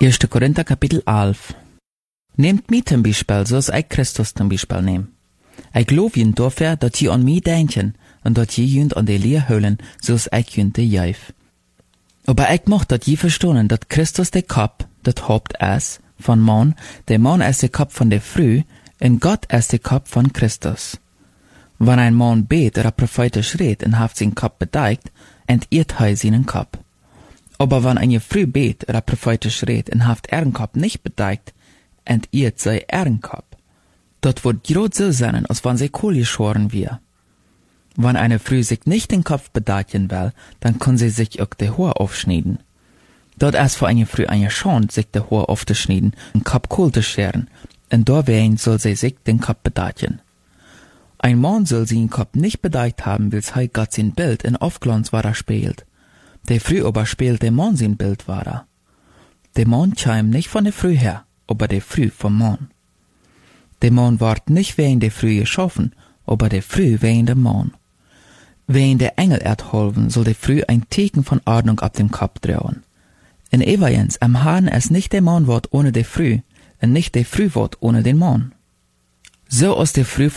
1. Korinther Kapitel 11. Nehmt mich zum Beispiel, zoals ich Christus zum Beispiel neem. Ich glaube jen dafür, dat je an mich denken, und dat je jen an die Leer holen, zoals ich jen te juif. Aber ich mocht dat je verstehen, dat Christus der Kopf, dat Haupt ist, von Mann, der Mann ist der Kopf von der Frau, und Gott ist der Kopf von Christus. Wenn ein Mann bet oder prophetisch redt und haft seinen Kopf bedeckt, entehrt er seinen Kopf. Aber wenn eine Frau bet oder prophetisch redt und haft ihren Kopf nicht bedeckt, entehrt sie ihren Kopf. Dort wird grad so sein, als wenn sie Kohl geschoren wir. Wenn eine Frau sich nicht den Kopf bedecken will, dann kann sie sich auch die Haare aufschneiden. Dort ist für eine Frau eine Chance, sich die Haare aufzuschneiden und Kopf Kohl zu scheren, und dawein soll sie sich den Kopf bedecken. Ein Mann soll seinen Kopf nicht bedeckt haben, weil er Gott sein Bild in Aufglanz spielt. Der Frau aber spielt der Mann sein Bild war. Der Mann kam nicht von der Frau her, aber der Frau vom Mann. Der Mann ward nicht wegen der Frau geschaffen, aber der Frau wegen dem Mann. Wegen der Engel erdholven, soll der Frau ein Teken von Ordnung auf dem Kopf trauen. In Evajens am Hahn es nicht der Mann wort ohne der Frau, und nicht der Frau wort ohne den Mann. So aus der Frau